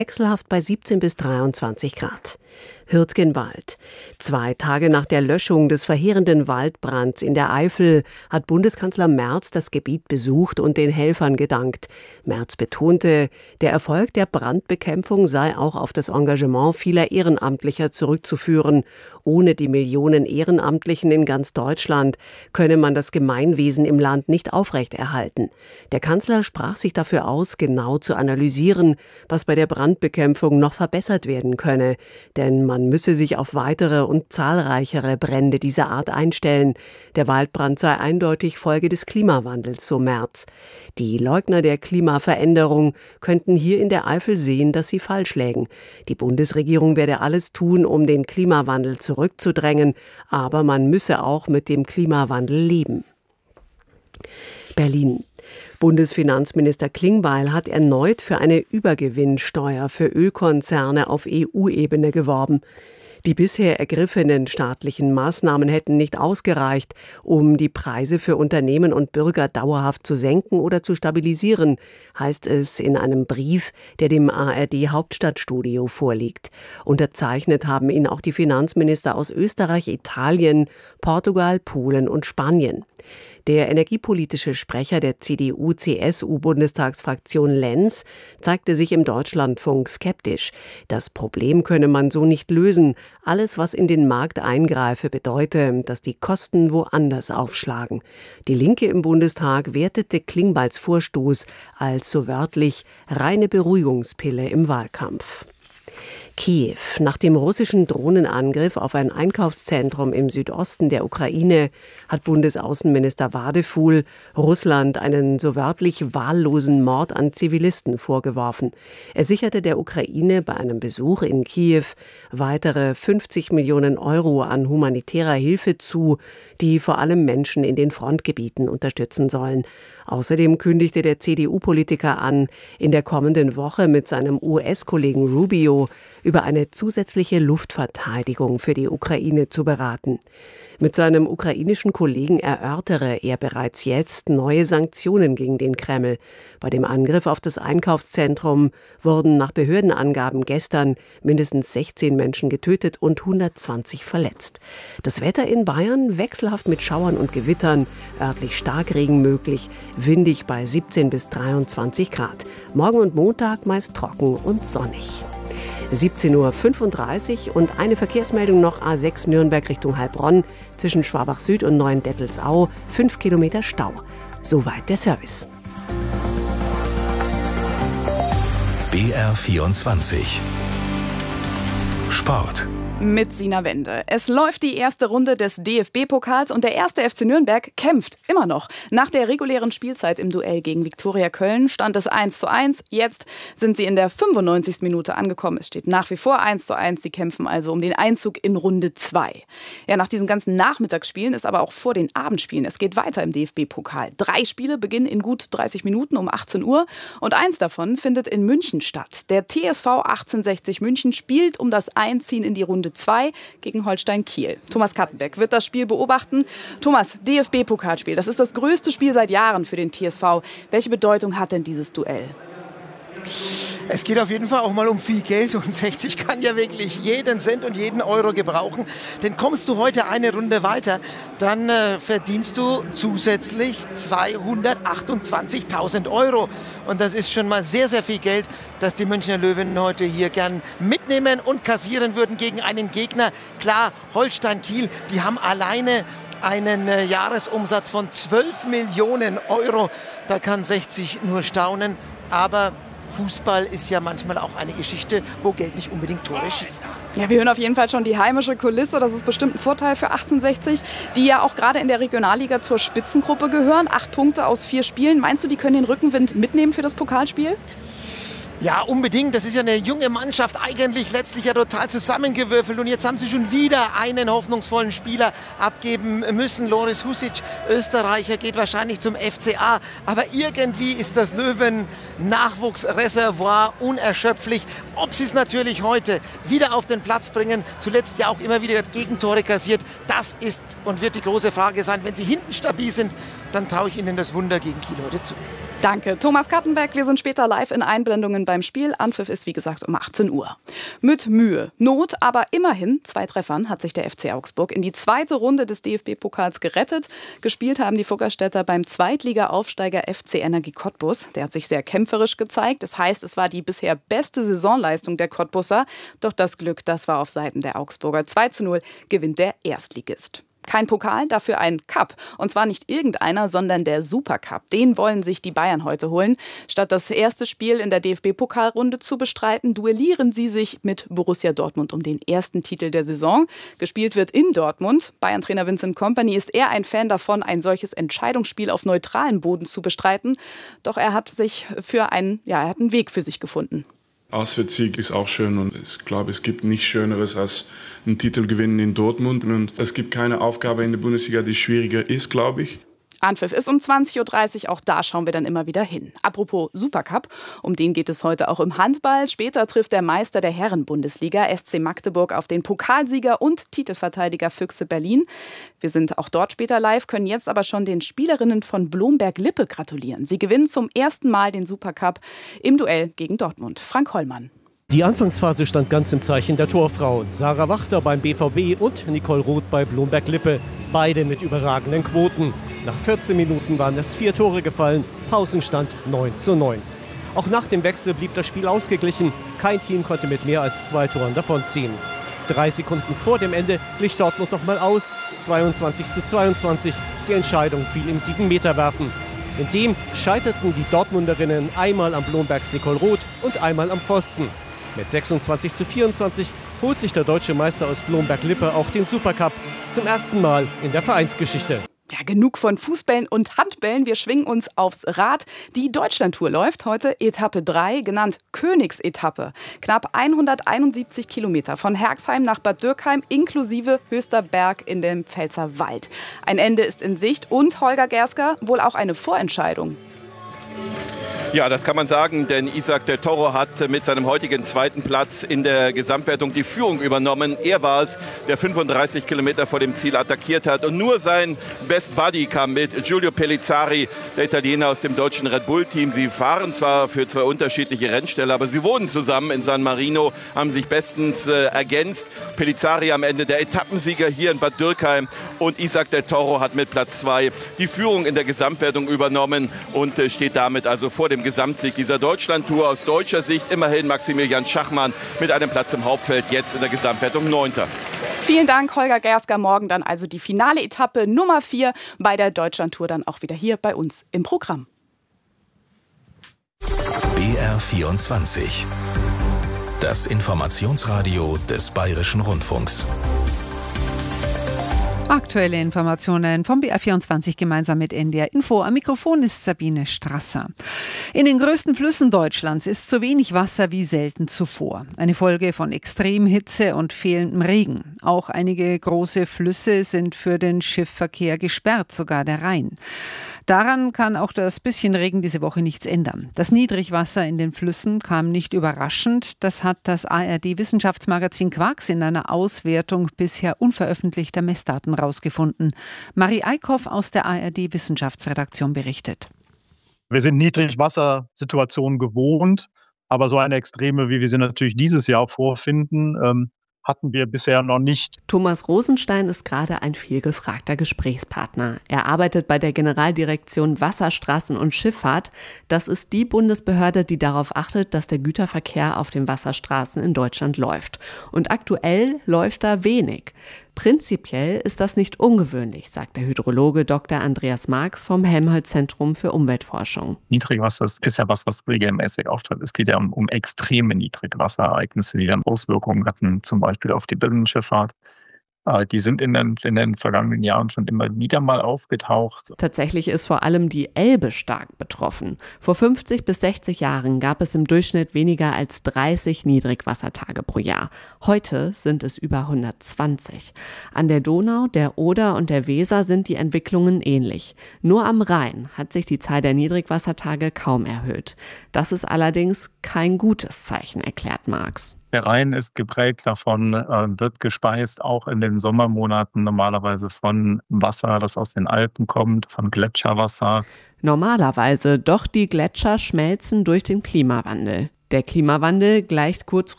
wechselhaft bei 17 bis 23 Grad. Hürtgenwald. 2 Tage nach der Löschung des verheerenden Waldbrands in der Eifel hat Bundeskanzler Merz das Gebiet besucht und den Helfern gedankt. Merz betonte, der Erfolg der Brandbekämpfung sei auch auf das Engagement vieler Ehrenamtlicher zurückzuführen. Ohne die Millionen Ehrenamtlichen in ganz Deutschland könne man das Gemeinwesen im Land nicht aufrechterhalten. Der Kanzler sprach sich dafür aus, genau zu analysieren, was bei der Brandbekämpfung noch verbessert werden könne. Denn man müsse sich auf weitere und zahlreichere Brände dieser Art einstellen. Der Waldbrand sei eindeutig Folge des Klimawandels, so Merz. Die Leugner der Klimaveränderung könnten hier in der Eifel sehen, dass sie falsch lägen. Die Bundesregierung werde alles tun, um den Klimawandel zurückzudrängen, aber man müsse auch mit dem Klimawandel leben. Berlin. Bundesfinanzminister Klingbeil hat erneut für eine Übergewinnsteuer für Ölkonzerne auf EU-Ebene geworben. Die bisher ergriffenen staatlichen Maßnahmen hätten nicht ausgereicht, um die Preise für Unternehmen und Bürger dauerhaft zu senken oder zu stabilisieren, heißt es in einem Brief, der dem ARD-Hauptstadtstudio vorliegt. Unterzeichnet haben ihn auch die Finanzminister aus Österreich, Italien, Portugal, Polen und Spanien. Der energiepolitische Sprecher der CDU-CSU-Bundestagsfraktion Lenz zeigte sich im Deutschlandfunk skeptisch. Das Problem könne man so nicht lösen. Alles, was in den Markt eingreife, bedeute, dass die Kosten woanders aufschlagen. Die Linke im Bundestag wertete Klingbeils Vorstoß als so wörtlich reine Beruhigungspille im Wahlkampf. Kiew. Nach dem russischen Drohnenangriff auf ein Einkaufszentrum im Südosten der Ukraine hat Bundesaußenminister Wadefuhl Russland einen so wörtlich wahllosen Mord an Zivilisten vorgeworfen. Er sicherte der Ukraine bei einem Besuch in Kiew weitere 50 Millionen Euro an humanitärer Hilfe zu, die vor allem Menschen in den Frontgebieten unterstützen sollen. Außerdem kündigte der CDU-Politiker an, in der kommenden Woche mit seinem US-Kollegen Rubio über eine zusätzliche Luftverteidigung für die Ukraine zu beraten. Mit seinem ukrainischen Kollegen erörtere er bereits jetzt neue Sanktionen gegen den Kreml. Bei dem Angriff auf das Einkaufszentrum wurden nach Behördenangaben gestern mindestens 16 Menschen getötet und 120 verletzt. Das Wetter in Bayern wechselhaft mit Schauern und Gewittern, örtlich Starkregen möglich, windig bei 17 bis 23 Grad. Morgen und Montag meist trocken und sonnig. 17:35 Uhr und eine Verkehrsmeldung noch: A6 Nürnberg Richtung Heilbronn, zwischen Schwabach Süd und Neuendettelsau, 5 Kilometer Stau. Soweit der Service. BR24 Sport. Mit Sina Wende. Es läuft die erste Runde des DFB-Pokals und der erste FC Nürnberg kämpft immer noch. Nach der regulären Spielzeit im Duell gegen Viktoria Köln stand es 1:1. Jetzt sind sie in der 95. Minute angekommen. Es steht nach wie vor 1:1. Sie kämpfen also um den Einzug in Runde 2. Ja, nach diesen ganzen Nachmittagsspielen ist aber auch vor den Abendspielen. Es geht weiter im DFB-Pokal. 3 Spiele beginnen in gut 30 Minuten um 18 Uhr und eins davon findet in München statt. Der TSV 1860 München spielt um das Einziehen in die Runde 2 gegen Holstein Kiel. Thomas Kattenbeck wird das Spiel beobachten. Thomas, DFB-Pokalspiel, das ist das größte Spiel seit Jahren für den TSV. Welche Bedeutung hat denn dieses Duell? Es geht auf jeden Fall auch mal um viel Geld und 60 kann ja wirklich jeden Cent und jeden Euro gebrauchen. Denn kommst du heute eine Runde weiter, dann verdienst du zusätzlich 228.000 Euro. Und das ist schon mal sehr, sehr viel Geld, das die Münchner Löwen heute hier gern mitnehmen und kassieren würden gegen einen Gegner. Klar, Holstein Kiel, die haben alleine einen Jahresumsatz von 12 Millionen Euro. Da kann 60 nur staunen, aber Fußball ist ja manchmal auch eine Geschichte, wo Geld nicht unbedingt Tore schießt. Ja, wir hören auf jeden Fall schon die heimische Kulisse. Das ist bestimmt ein Vorteil für 1860, die ja auch gerade in der Regionalliga zur Spitzengruppe gehören. 8 Punkte aus 4 Spielen. Meinst du, die können den Rückenwind mitnehmen für das Pokalspiel? Ja, unbedingt. Das ist ja eine junge Mannschaft, eigentlich letztlich ja total zusammengewürfelt. Und jetzt haben sie schon wieder einen hoffnungsvollen Spieler abgeben müssen. Loris Husic, Österreicher, geht wahrscheinlich zum FCA. Aber irgendwie ist das Löwen-Nachwuchsreservoir unerschöpflich. Ob sie es natürlich heute wieder auf den Platz bringen, zuletzt ja auch immer wieder Gegentore kassiert, das ist und wird die große Frage sein. Wenn sie hinten stabil sind, dann traue ich Ihnen das Wunder gegen Kiel heute zu. Danke, Thomas Kattenberg. Wir sind später live in Einblendungen beim Spiel. Anpfiff ist, wie gesagt, um 18 Uhr. Mit Mühe, Not, aber immerhin 2 Treffern hat sich der FC Augsburg in die zweite Runde des DFB-Pokals gerettet. Gespielt haben die Fuggerstädter beim Zweitliga-Aufsteiger FC Energie Cottbus. Der hat sich sehr kämpferisch gezeigt. Das heißt, es war die bisher beste Saisonleistung der Cottbusser. Doch das Glück, das war auf Seiten der Augsburger. 2:0 gewinnt der Erstligist. Kein Pokal, dafür ein Cup. Und zwar nicht irgendeiner, sondern der Supercup. Den wollen sich die Bayern heute holen. Statt das erste Spiel in der DFB-Pokalrunde zu bestreiten, duellieren sie sich mit Borussia Dortmund um den ersten Titel der Saison. Gespielt wird in Dortmund. Bayern-Trainer Vincent Kompany ist eher ein Fan davon, ein solches Entscheidungsspiel auf neutralem Boden zu bestreiten. Doch er hat einen Weg für sich gefunden. Auswärtssieg ist auch schön und ich glaube, es gibt nichts Schöneres als einen Titel gewinnen in Dortmund. Und es gibt keine Aufgabe in der Bundesliga, die schwieriger ist, glaube ich. Anpfiff ist um 20:30 Uhr, auch da schauen wir dann immer wieder hin. Apropos Supercup, um den geht es heute auch im Handball. Später trifft der Meister der Herren-Bundesliga, SC Magdeburg, auf den Pokalsieger und Titelverteidiger Füchse Berlin. Wir sind auch dort später live, können jetzt aber schon den Spielerinnen von Blomberg-Lippe gratulieren. Sie gewinnen zum ersten Mal den Supercup im Duell gegen Dortmund. Frank Hollmann. Die Anfangsphase stand ganz im Zeichen der Torfrauen. Sarah Wachter beim BVB und Nicole Roth bei Blomberg-Lippe. Beide mit überragenden Quoten. Nach 14 Minuten waren erst 4 Tore gefallen. Pausenstand 9:9. Auch nach dem Wechsel blieb das Spiel ausgeglichen. Kein Team konnte mit mehr als 2 Toren davonziehen. 3 Sekunden vor dem Ende glich Dortmund nochmal aus. 22:22. Die Entscheidung fiel im 7-Meter-Werfen. In dem scheiterten die Dortmunderinnen einmal am Blombergs Nicole Roth und einmal am Pfosten. Mit 26:24 holt sich der deutsche Meister aus Blomberg-Lippe auch den Supercup. Zum ersten Mal in der Vereinsgeschichte. Ja, genug von Fußbällen und Handbällen. Wir schwingen uns aufs Rad. Die Deutschlandtour läuft heute Etappe 3, genannt Königsetappe. Knapp 171 Kilometer von Herxheim nach Bad Dürkheim inklusive höchster Berg in dem Pfälzerwald. Ein Ende ist in Sicht und Holger Gersker wohl auch eine Vorentscheidung. Ja, das kann man sagen, denn Isaac del Toro hat mit seinem heutigen 2. Platz in der Gesamtwertung die Führung übernommen. Er war es, der 35 Kilometer vor dem Ziel attackiert hat. Und nur sein Best Buddy kam mit, Giulio Pellizzari, der Italiener aus dem deutschen Red Bull-Team. Sie fahren zwar für 2 unterschiedliche Rennställe, aber sie wohnen zusammen in San Marino, haben sich bestens ergänzt. Pellizzari am Ende der Etappensieger hier in Bad Dürkheim und Isaac del Toro hat mit Platz 2 die Führung in der Gesamtwertung übernommen und steht damit also vor dem Gesamtsieg dieser Deutschlandtour. Aus deutscher Sicht immerhin Maximilian Schachmann mit einem Platz im Hauptfeld, jetzt in der Gesamtwertung 9. Vielen Dank, Holger Gersker. Morgen dann also die finale Etappe Nummer 4 bei der Deutschlandtour, dann auch wieder hier bei uns im Programm. BR24. Das Informationsradio des Bayerischen Rundfunks. Aktuelle Informationen vom BR24 gemeinsam mit NDR Info. Am Mikrofon ist Sabine Strasser. In den größten Flüssen Deutschlands ist so wenig Wasser wie selten zuvor. Eine Folge von Extremhitze und fehlendem Regen. Auch einige große Flüsse sind für den Schiffverkehr gesperrt, sogar der Rhein. Daran kann auch das bisschen Regen diese Woche nichts ändern. Das Niedrigwasser in den Flüssen kam nicht überraschend. Das hat das ARD-Wissenschaftsmagazin Quarks in einer Auswertung bisher unveröffentlichter Messdaten rausgefunden. Marie Eickhoff aus der ARD-Wissenschaftsredaktion berichtet. Wir sind Niedrigwassersituationen gewohnt, aber so eine Extreme, wie wir sie natürlich dieses Jahr vorfinden, hatten wir bisher noch nicht. Thomas Rosenstein ist gerade ein vielgefragter Gesprächspartner. Er arbeitet bei der Generaldirektion Wasserstraßen und Schifffahrt. Das ist die Bundesbehörde, die darauf achtet, dass der Güterverkehr auf den Wasserstraßen in Deutschland läuft. Und aktuell läuft da wenig. Prinzipiell ist das nicht ungewöhnlich, sagt der Hydrologe Dr. Andreas Marx vom Helmholtz-Zentrum für Umweltforschung. Niedrigwasser ist ja was regelmäßig auftritt. Es geht ja um extreme Niedrigwasserereignisse, die dann Auswirkungen hatten, zum Beispiel auf die Binnenschifffahrt. Die sind in den vergangenen Jahren schon immer wieder mal aufgetaucht. Tatsächlich ist vor allem die Elbe stark betroffen. Vor 50 bis 60 Jahren gab es im Durchschnitt weniger als 30 Niedrigwassertage pro Jahr. Heute sind es über 120. An der Donau, der Oder und der Weser sind die Entwicklungen ähnlich. Nur am Rhein hat sich die Zahl der Niedrigwassertage kaum erhöht. Das ist allerdings kein gutes Zeichen, erklärt Marx. Der Rhein ist geprägt davon, wird gespeist auch in den Sommermonaten normalerweise von Wasser, das aus den Alpen kommt, von Gletscherwasser. Normalerweise, doch die Gletscher schmelzen durch den Klimawandel. Der Klimawandel gleicht kurzfristig